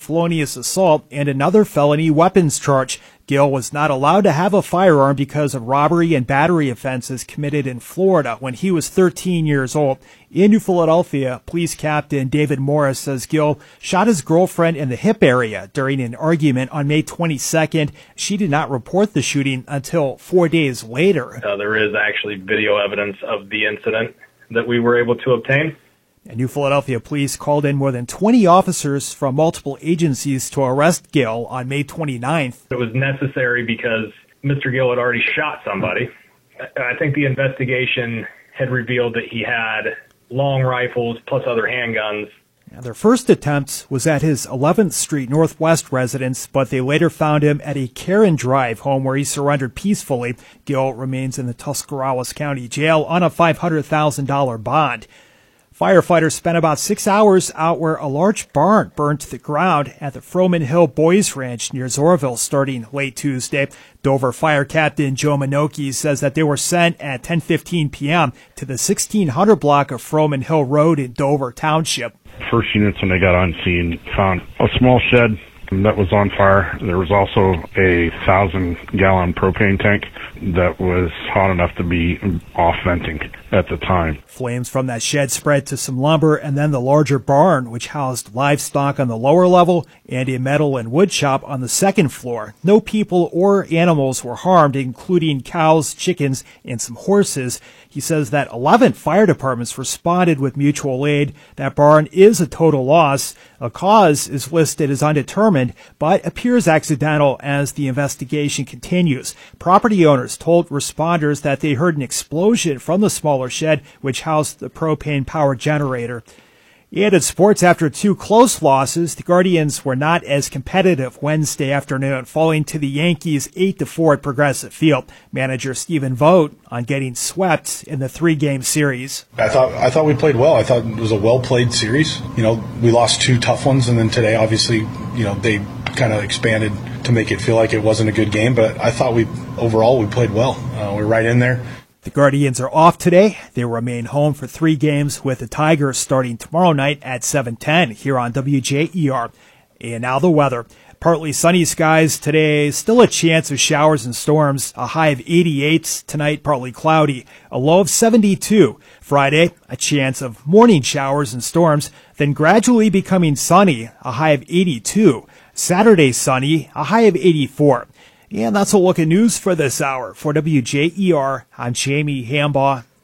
felonious assault and another felony weapons charge. Gill was not allowed to have a firearm because of robbery and battery offenses committed in Florida when he was 13 years old. In New Philadelphia, Police Captain David Morris says Gill shot his girlfriend in the hip area during an argument on May 22nd. She did not report the shooting until 4 days later. There is actually video evidence of the incident that we were able to obtain. And New Philadelphia police called in more than 20 officers from multiple agencies to arrest Gill on May 29th. It was necessary because Mr. Gill had already shot somebody. I think the investigation had revealed that he had long rifles plus other handguns. Now, their first attempt was at his 11th Street Northwest residence, but they later found him at a Karen Drive home where he surrendered peacefully. Gill remains in the Tuscarawas County Jail on a $500,000 bond. Firefighters spent about 6 hours out where a large barn burned to the ground at the Froman Hill Boys Ranch near Zorville starting late Tuesday. Dover Fire Captain Joe Minoki says that they were sent at 10:15 p.m. to the 1600 block of Froman Hill Road in Dover Township. First units, when they got on scene, found a small shed that was on fire. There was also a 1,000-gallon propane tank that was hot enough to be off venting at the time. Flames from that shed spread to some lumber and then the larger barn, which housed livestock on the lower level and a metal and wood shop on the second floor. No people or animals were harmed, including cows, chickens, and some horses. He says that 11 fire departments responded with mutual aid. That barn is a total loss. A cause is listed as undetermined, but appears accidental as the investigation continues. Property owners told responders that they heard an explosion from the smaller shed, which housed the propane power generator. And in sports, after two close losses, the Guardians were not as competitive Wednesday afternoon, falling to the Yankees 8-4 at Progressive Field. Manager Stephen Vogt on getting swept in the 3-game series. I thought we played well. I thought it was a well-played series. We lost two tough ones, and then today, obviously, they kind of expanded to make it feel like it wasn't a good game. But I thought overall we played well. We're right in there. The Guardians are off today. They remain home for 3 games with the Tigers starting tomorrow night at 7:10 here on WJER. And now the weather. Partly sunny skies today, still a chance of showers and storms, a high of 88. Tonight, partly cloudy, a low of 72. Friday, a chance of morning showers and storms, then gradually becoming sunny, a high of 82. Saturday, sunny, a high of 84. And that's a look at news for this hour. For WJER, I'm Jamie Hambaugh.